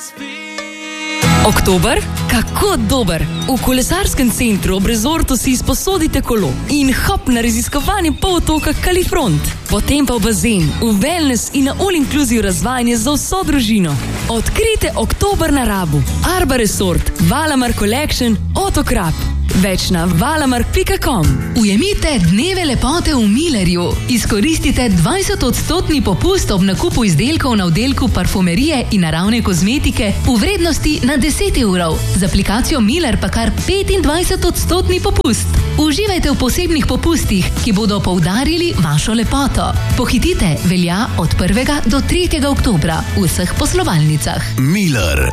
Oktober? Kako dober! V kolesarskem centru ob rezortu si izposodite kolo in hop na raziskovanje polotoka Kalifront. Potem pa v bazen, v wellness in na all-inclusive razvajanje za vso družino. Odkrite oktober na Rabu. Arba Resort, Valamar Collection, Otokrap. Več na valamark.com. Ujemite dneve lepote v Millerju. Izkoristite 20% popust ob nakupu izdelkov na oddelku parfumerije in naravne kozmetike v vrednosti na 10 evrov. Z aplikacijo Miller pa kar 25% popust. Uživajte v posebnih popustih, ki bodo poudarili vašo lepoto. Pohitite, velja od 1. do 3. oktobra v vseh poslovalnicah. Miller.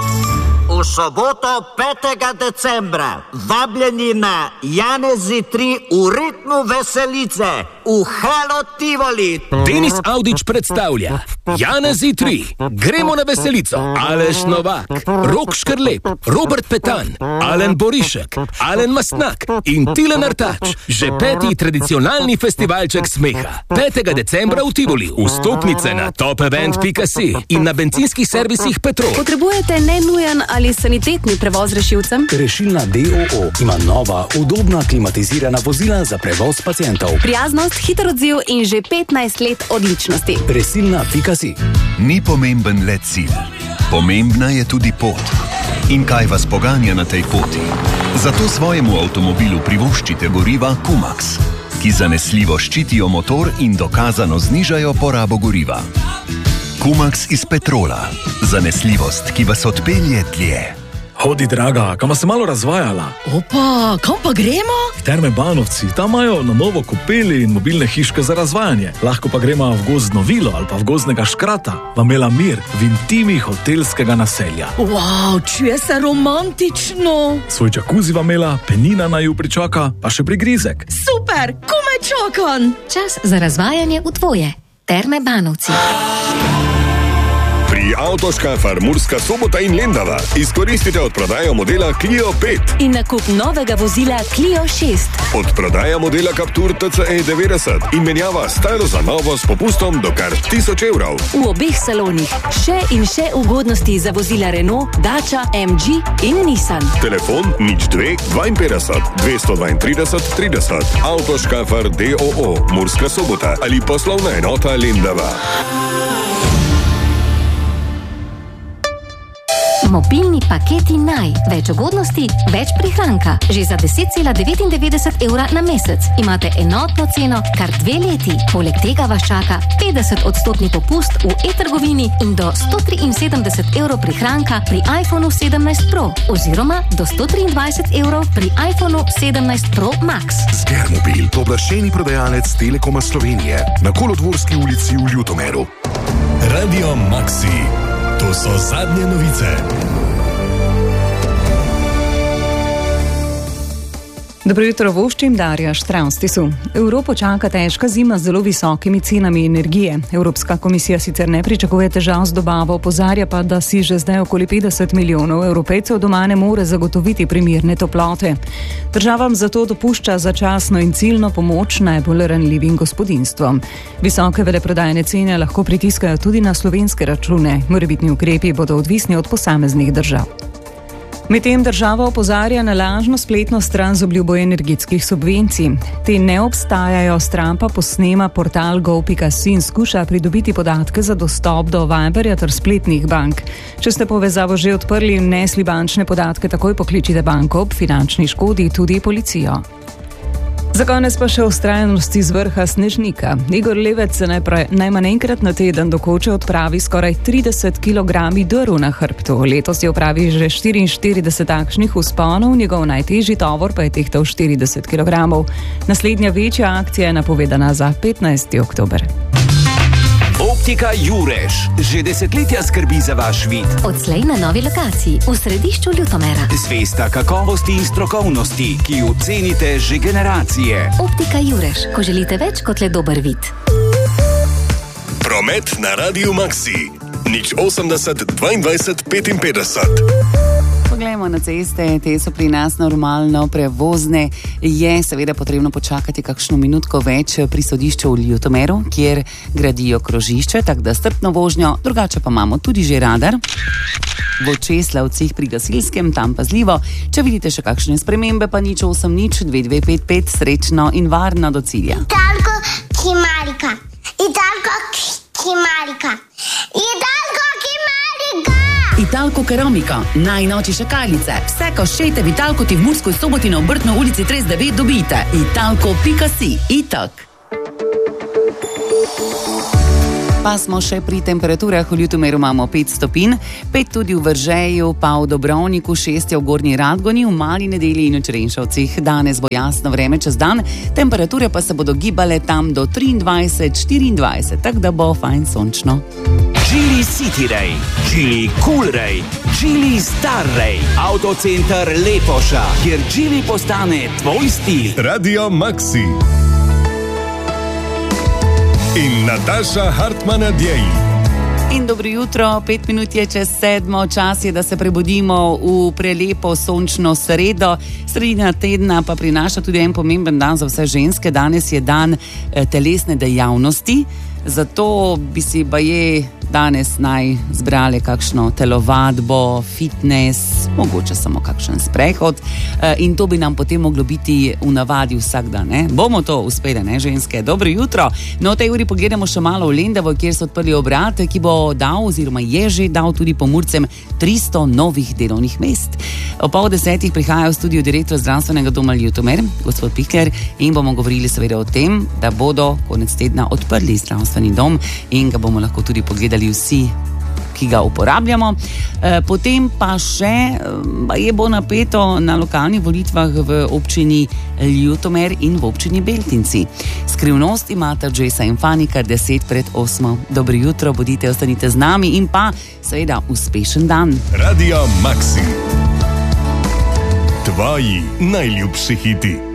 V soboto 5. decembra vabljeni na Janezi 3 v ritmu veselice v Hello Tivoli. Denis Audić predstavlja Janezi 3. Gremo na veselico. Aleš Novak, Rok Škrlep, Robert Petan, Alen Borišek, Alen Mastnak in Tilen Artač. Že 5. tradicionalni festivalček smeha. 5. decembra v Tivoli. Vstopnice na topevent.si in na bencinskih servisih Petrol. Potrebujete nenujen ali sanitetni prevoz rešilcem? Rešilna DOO ima nova, udobna, klimatizirana vozila za prevoz pacientov. Prijaznost, hiter odziv in že 15 let odličnosti. Resilna.si. Ni pomemben le cilj. Pomembna je tudi pot. In kaj vas poganja na tej poti? Zato svojemu avtomobilu privoščite goriva Kumax, ki zanesljivo ščitijo motor in dokazano znižajo porabo goriva. Kumax iz Petrola. Zanesljivost, ki vas odpelje dlje. Hodi, draga, kam se malo razvajala? Opa, kam pa gremo? V Terme Banovci, tam imajo na novo kopeli in mobilne hiške za razvajanje. Lahko pa gremo v gozdno vilo ali pa v gozdnega škrata, v Melamir, v intimi hotelskega naselja. Wow, čuje se romantično. Svoj džakuzi vam imela, penina naj ju pričaka, pa še prigrizek. Super, komaj čakam. Čas za razvajanje v tvoje Terme Banovci. Pri Avtoškafar Murska Sobota in Lendava izkoristite odprodajo modela Clio 5 in nakup novega vozila Clio 6. Odprodaja modela Captur TCE 90 in menjava staro za novo s popustom do kar 1000 evrov. V obeh salonih še in še ugodnosti za vozila Renault, Dacia, MG in Nissan. Telefon 02 52 232 30. Avtoškafar DOO Murska Sobota ali poslovna enota Lendava. Mobilni paketi Naj. Več ugodnosti, več prihranka. Že za 10,99 evra na mesec. Imate enotno ceno kar 2 leti. Poleg tega vas čaka 50% popust v e-trgovini in do 173 evrov prihranka pri iPhonu 17 Pro oziroma do 123 evrov pri iPhonu 17 Pro Max. Sbermobil, pooblaščeni prodajalec Telekoma Slovenije na Kolodvorski ulici v Ljutomeru. Radio Maxi. To so zadnje novice. Dobro jutro, voščim Darja Štravstisu. Evropo čaka težka zima z zelo visokimi cenami energije. Evropska komisija sicer ne pričakuje težav z dobavo, opozarja pa, da si že zdaj okoli 50 milijonov Evropejcev doma ne more zagotoviti primerne toplote. Državam zato dopušča začasno in ciljno pomoč najbolj ranljivim gospodinjstvom. Visoke veleprodajne cene lahko pritiskajo tudi na slovenske račune. Morebitni ukrepi bodo odvisni od posameznih držav. Medtem država opozarja na lažno spletno stran z obljubo energetskih subvencij. Te ne obstajajo, stran pa posnema portal go.si in skuša pridobiti podatke za dostop do Viberja ter spletnih bank. Če ste povezavo že odprli in nesli bančne podatke, takoj pokličite banko ob finančni škodi, tudi policijo. Za konec pa še vztrajnosti z vrha Snežnika. Igor Levec se najmanj enkrat na teden do Koče odpravi skoraj 30 kg drv na hrbtu. Letos je opravi že 44 takšnih vzponov, njegov najtežji tovor pa je tehtal 40 kg. Naslednja večja akcija je napovedana za 15. oktober. Optika Jureš že desetletja skrbi za vaš vid. Odslej na novi lokaciji v središču Ljutomera. Zvesta kakovosti in strokovnosti, ki jo cenite že generacije. Optika Jureš, ko želite več kot le dober vid. Promet na Radiu Maxi. 080 22 55. Poglejmo na ceste, te so pri nas normalno prevozne. Je seveda potrebno počakati kakšno minutko več pri sodišču v Ljutomeru, kjer gradijo krožišče, tako da strpno vožnjo, drugače pa imamo tudi že radar. v Očeslavcih pri Gasilskem, tam pazljivo. Če vidite še kakšne spremembe, pa nič 8 2255, srečno in varno do cilja. Italko Kimarika, Italko Kimarika, Italko Kimarika. Italko Keramika, najnovejše kaljice. Vse, ko šejte v Italko, ti v Murski Soboti na Obrtno ulici 39 dobite. Italko.si, Itak. Pa smo še pri temperaturah. V Ljutomeru imamo 5 stopinj, 5 tudi v Veržeju, pa v Dobrovniku, 6 je v Gornji Radgoni, v Mali Nedelji in v Črenšovcih. Danes bo jasno vreme čez dan, temperature pa se bodo gibale tam do 23-24, tako da bo fajn sončno. Geely City Ray, Geely Cool Ray, Geely Star Ray, Avtocenter Lepoša, kjer Geely postane tvoj stil. Radio Maxi in Nataša Hartmann-Adjei. In dobro jutro, 5 minut je čez 7, čas je, da se prebudimo v prelepo sončno sredo. Sredina tedna pa prinaša tudi en pomemben dan za vse ženske. Danes je dan telesne dejavnosti, zato bi si baje danes naj zbrali kakšno telovadbo, fitness, mogoče samo kakšen sprehod in to bi nam potem moglo biti v navadi vsak dan. Bomo to uspeli, ne ženske? Dobro jutro. No, v tej uri pogledamo še malo v Lendavu, kjer so odprli obrat, ki bo dal oziroma je že dal tudi Pomurcem 300 novih delovnih mest. O 9:30 prihaja v studio direktor zdravstvenega doma Ljutomer, gospod Pikler, in bomo govorili seveda o tem, da bodo konec tedna odprli zdravstveni dom in ga bomo lahko tudi pogledali vsi, ki ga uporabljamo. Potem pa še je bo napeto na lokalnih volitvah v občini Ljutomer in v občini Beltinci. Skrivnost imata Jessa in Fani kar 7:50. Dobro jutro, bodite, ostanite z nami in pa seveda uspešen dan. Radio Maxi. Tvoji najljubši hiti.